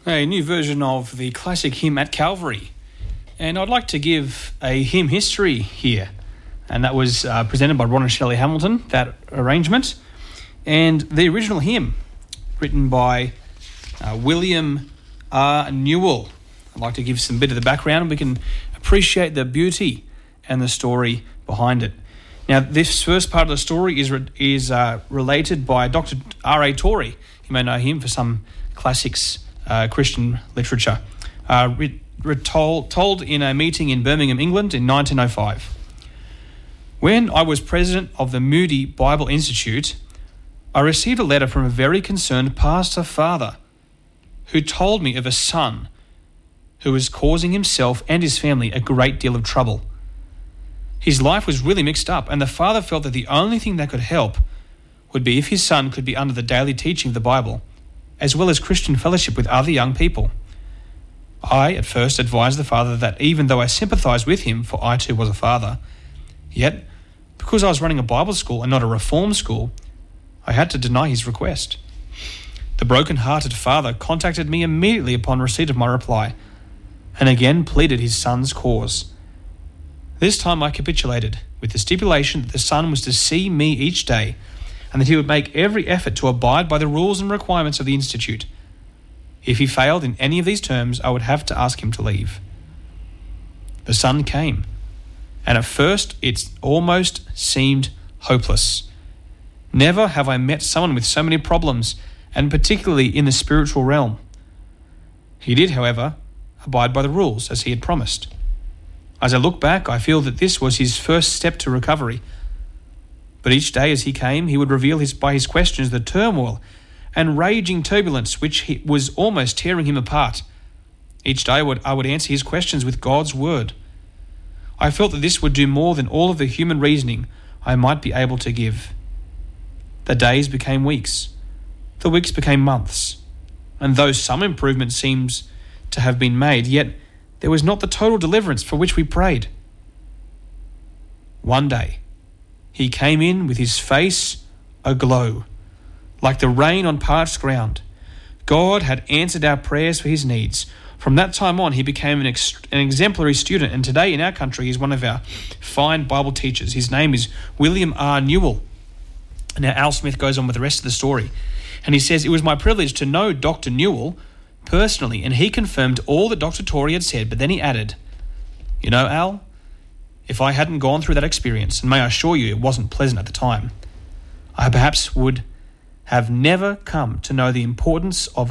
A new version of the classic hymn At Calvary. And I'd like to give a hymn history here. And that was presented by Ron and Shelley Hamilton, that arrangement. And the original hymn, written by William R. Newell. I'd like to give some bit of the background and we can appreciate the beauty and the story behind it. Now, this first part of the story is related by Dr. R.A. Torrey. You may know him for some classics, Christian literature, told in a meeting in Birmingham, England in 1905. When I was president of the Moody Bible Institute, I received a letter from a very concerned pastor father who told me of a son who was causing himself and his family a great deal of trouble. His life was really mixed up, and the father felt that the only thing that could help would be if his son could be under the daily teaching of the Bible, as well as Christian fellowship with other young people. I, at first, advised the father that even though I sympathised with him, for I too was a father, yet, because I was running a Bible school and not a reform school, I had to deny his request. The broken-hearted father contacted me immediately upon receipt of my reply, and again pleaded his son's cause. This time I capitulated, with the stipulation that the son was to see me each day, and that he would make every effort to abide by the rules and requirements of the Institute. If he failed in any of these terms, I would have to ask him to leave. The son came, and at first it almost seemed hopeless. Never have I met someone with so many problems, and particularly in the spiritual realm. He did, however, abide by the rules as he had promised. As I look back, I feel that this was his first step to recovery. But each day as he came, he would reveal by his questions the turmoil and raging turbulence which was almost tearing him apart. Each day I would answer his questions with God's word. I felt that this would do more than all of the human reasoning I might be able to give. The days became weeks. The weeks became months. And though some improvement seems to have been made, yet there was not the total deliverance for which we prayed. One day, he came in with his face aglow, like the rain on parched ground. God had answered our prayers for his needs. From that time on, he became an exemplary student, and today in our country he's one of our fine Bible teachers. His name is William R. Newell. Now, Al Smith goes on with the rest of the story, and he says, "It was my privilege to know Dr. Newell personally, and he confirmed all that Dr. Torrey had said, but then he added, 'You know, Al, if I hadn't gone through that experience, and may I assure you it wasn't pleasant at the time, I perhaps would have never come to know the importance of